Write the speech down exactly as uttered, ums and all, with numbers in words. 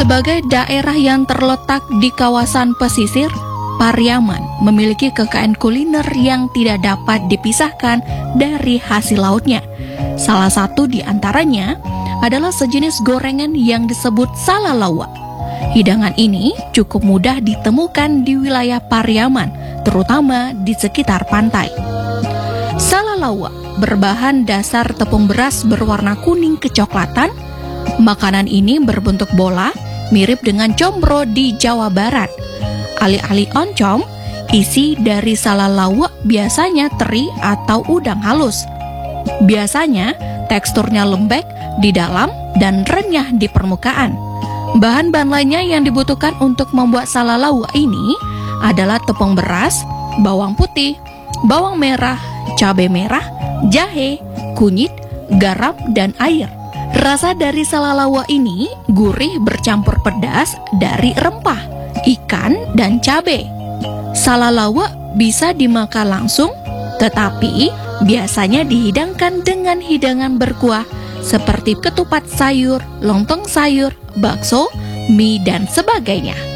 Sebagai daerah yang terletak di kawasan pesisir, Pariaman memiliki kekayaan kuliner yang tidak dapat dipisahkan dari hasil lautnya. Salah satu di antaranya adalah sejenis gorengan yang disebut salalawa. Hidangan ini cukup mudah ditemukan di wilayah Pariaman, terutama di sekitar pantai. Salalawa berbahan dasar tepung beras berwarna kuning kecoklatan. Makanan ini berbentuk bola, mirip dengan combro di Jawa Barat. Alih-alih oncom, isi dari salalawa biasanya teri atau udang halus. Biasanya teksturnya lembek di dalam dan renyah di permukaan. Bahan-bahan lainnya yang dibutuhkan untuk membuat salalawa ini adalah tepung beras, bawang putih, bawang merah, cabai merah, jahe, kunyit, garam, dan air. Rasa dari salalawa ini gurih bercampur pedas dari rempah, ikan, dan cabai. Salalawa bisa dimakan langsung, tetapi biasanya dihidangkan dengan hidangan berkuah seperti ketupat sayur, lontong sayur, bakso, mie, dan sebagainya.